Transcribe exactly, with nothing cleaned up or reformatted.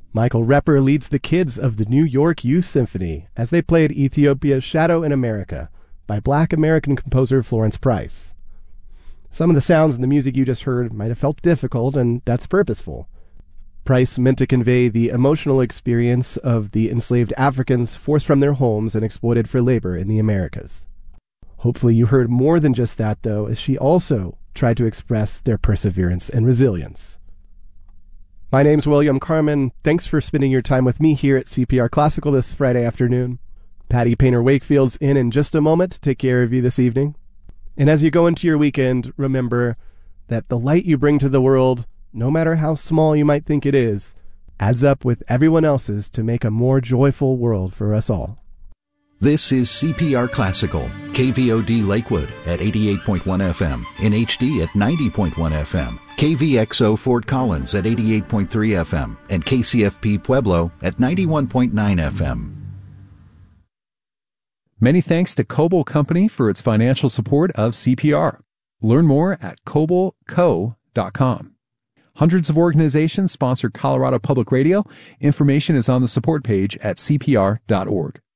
Michael Repper leads the kids of the New York Youth Symphony as they played Ethiopia's Shadow in America by Black American composer Florence Price. Some of the sounds in the music you just heard might have felt difficult, and that's purposeful. Price meant to convey the emotional experience of the enslaved Africans forced from their homes and exploited for labor in the Americas. Hopefully you heard more than just that, though, as she also tried to express their perseverance and resilience. My name's William Carmen. Thanks for spending your time with me here at C P R Classical this Friday afternoon. Patty Painter-Wakefield's in in just a moment to take care of you this evening. And as you go into your weekend, remember that the light you bring to the world, no matter how small you might think it is, adds up with everyone else's to make a more joyful world for us all. This is C P R Classical, K V O D Lakewood at eighty-eight point one F M, in H D at ninety point one F M, K V X O Fort Collins at eighty-eight point three F M, and K C F P Pueblo at ninety-one point nine F M. Many thanks to Coble Company for its financial support of C P R. Learn more at coble co dot com. Hundreds of organizations sponsor Colorado Public Radio. Information is on the support page at C P R dot org.